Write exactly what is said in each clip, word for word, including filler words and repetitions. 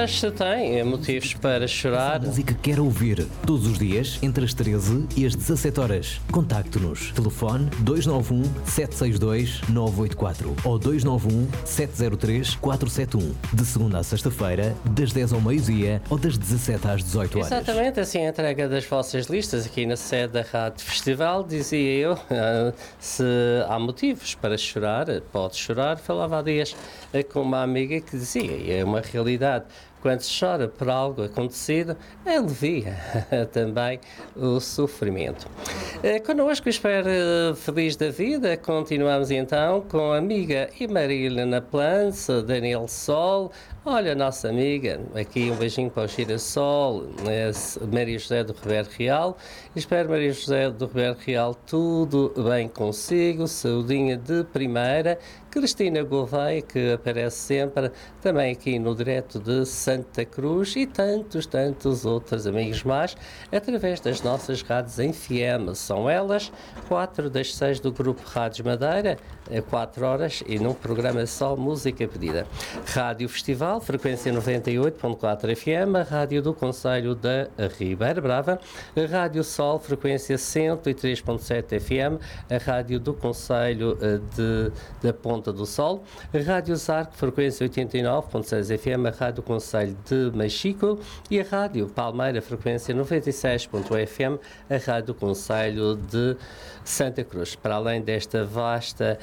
mas se tem motivos para chorar. A música que quer ouvir todos os dias entre as treze e as dezassete horas. Contacte-nos. Telefone dois nove um, sete seis dois, nove oito quatro ou dois nove um, sete zero três, quatro sete um. De segunda a sexta-feira, das dez ao meio-dia ou das dezassete às dezoito horas. Exatamente, assim a entrega das vossas listas aqui na sede da Rádio Festival, dizia eu, uh, se há motivos para chorar, pode chorar. Falava há dias uh, com uma amiga que dizia, e é uma realidade, quando se chora por algo acontecido, alivia também o sofrimento. Uh, connosco, espero, uh, feliz da vida, continuamos então com a amiga e Marília Plans, Daniel Sol. Olha, nossa amiga, aqui um beijinho para o Girassol, é, Maria José do Ribeiro Real. Espero, Maria José do Ribeiro Real, tudo bem consigo, saudinha de primeira. Cristina Gouveia, que aparece sempre também aqui no direto de Santa Cruz, e tantos, tantos outros amigos mais, através das nossas rádios em F M. São elas, quatro das seis do Grupo Rádios Madeira, a quatro horas, e num programa só música pedida. Rádio Festival, frequência noventa e oito ponto quatro F M, a rádio do Concelho da Ribeira Brava. A Rádio Sol, frequência cento e três ponto sete F M, a rádio do Concelho de, da Ponta do Sol. A Rádio Zarco, frequência oitenta e nove ponto seis F M, a rádio do Concelho de Machico. E a Rádio Palmeira, frequência noventa e seis ponto um F M, a rádio do Concelho de Santa Cruz. Para além desta vasta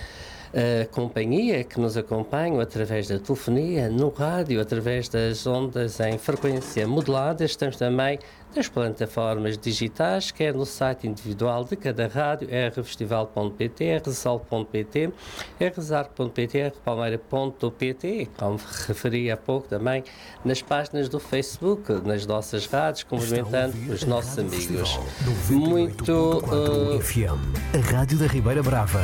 a companhia que nos acompanham através da telefonia, no rádio, através das ondas em frequência modulada, estamos também nas plataformas digitais, quer no site individual de cada rádio, r festival ponto p t, r sol ponto p t, r zarco ponto p t, r palmeira ponto p t, como referi há pouco também nas páginas do Facebook, nas nossas rádios, cumprimentando os nossos amigos. Muito uh... F M, a rádio da Ribeira Brava.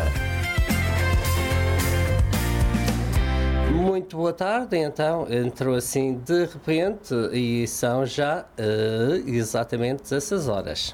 Muito boa tarde, então, entrou assim de repente e são já uh, exatamente essas horas.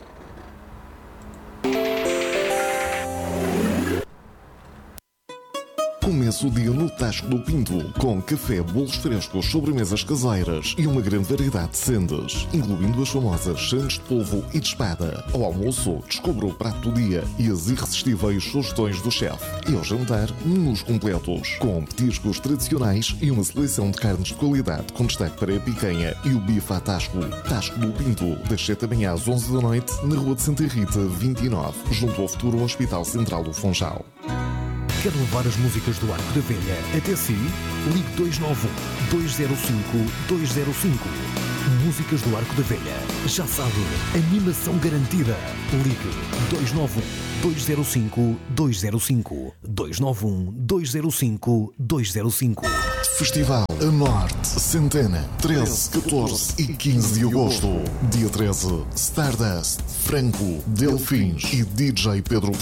Começa o dia no Tasco do Pinto, com café, bolos frescos, sobremesas caseiras e uma grande variedade de sendas, incluindo as famosas sandes de polvo e de espada. Ao almoço, descubra o prato do dia e as irresistíveis sugestões do chefe. E ao jantar, menus completos, com petiscos tradicionais e uma seleção de carnes de qualidade, com destaque para a picanha e o bife à Tasco. Tasco do Pinto, das sete da manhã às onze da noite, na Rua de Santa Rita, vinte e nove, junto ao futuro Hospital Central do Funchal. Quer levar as músicas do Arco da Velha até si? Ligue dois nove um, dois zero cinco, dois zero cinco. Músicas do Arco da Velha. Já sabe, animação garantida. Ligue dois nove um, dois zero cinco, dois zero cinco. dois nove um, dois zero cinco, dois zero cinco. Festival a Norte, Centena, treze, catorze e quinze de agosto. Dia treze, Stardust, Franco, Delfins e D J Pedro